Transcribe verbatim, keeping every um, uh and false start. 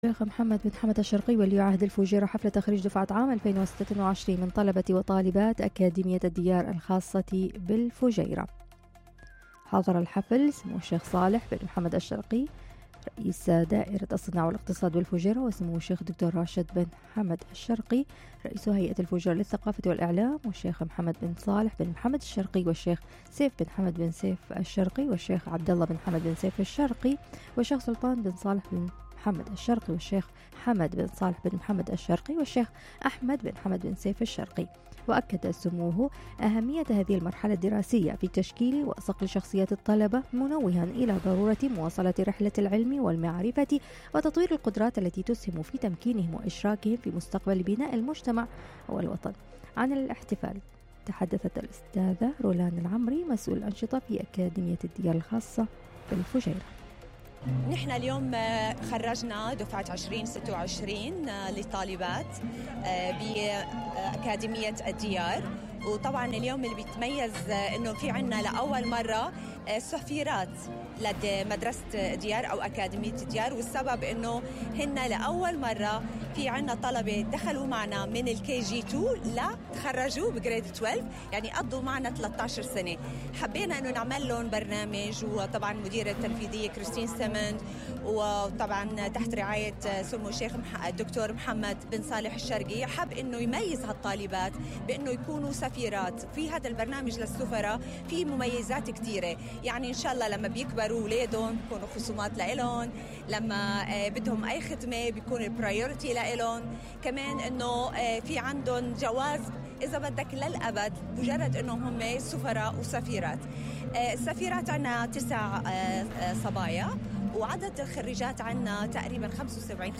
الشيخ محمد بن حمد الشرقي ولي عهد الفجيرة حفل تخريج دفعة عام ألفين وستة وعشرين من طلبة وطالبات أكاديمية الديار الخاصة بالفجيرة. حضر الحفل سمو الشيخ صالح بن محمد الشرقي رئيس دائرة الصناعة والاقتصاد بالفجيرة، وسمو الشيخ دكتور راشد بن حمد الشرقي رئيس هيئة الفجيرة للثقافة والإعلام، والشيخ محمد بن صالح بن محمد الشرقي، والشيخ سيف بن حمد بن سيف الشرقي، والشيخ عبد الله بن حمد بن سيف الشرقي، والشيخ سلطان بن صالح بن محمد الشرقي، والشيخ حمد بن صالح بن محمد الشرقي، والشيخ أحمد بن حمد بن سيف الشرقي. وأكد سموه أهمية هذه المرحلة الدراسية في تشكيل وصقل شخصيات الطلبة، منوها إلى ضرورة مواصلة رحلة العلم والمعرفة وتطوير القدرات التي تسهم في تمكينهم وإشراكهم في مستقبل بناء المجتمع والوطن. عن الاحتفال تحدثت الأستاذة رولان العمري مسؤول الأنشطة في أكاديمية الديار الخاصة بالفجيرة. نحن اليوم خرجنا دفعة عشرين ستة وعشرين لطالبات بأكاديمية الديار، وطبعا اليوم اللي بيتميز انه في عنا لأول مرة سفيرات لدى مدرسة ديار أو أكاديمية ديار، والسبب انه هن لأول مرة في عنا طلبة دخلوا معنا من الكي جي اثنين لا تخرجوا بجريد اثناشر، يعني قضوا معنا ثلاثة عشر سنة. حبينا انه نعمل لهم برنامج، وطبعا المديرة التنفيذية كريستين سيمند، وطبعا تحت رعاية سمو الشيخ الدكتور محمد بن صالح الشرقي، حب انه يميز هالطالبات بانه يكونوا سفيرات. في هذا البرنامج للسفراء في مميزات كثيرة، يعني ان شاء الله لما بيكبروا اولادهم بيكونوا خصومات لإلهم، لما بدهم اي خدمة بيكون البرايورتي لإلهم، كمان انه في عندهم جواز إذا بدك للأبد مجرد أنهم هم سفراء وسفيرات. السفيرات عنا تسع صبايا، وعدد الخريجات عنا تقريبا خمسة وسبعين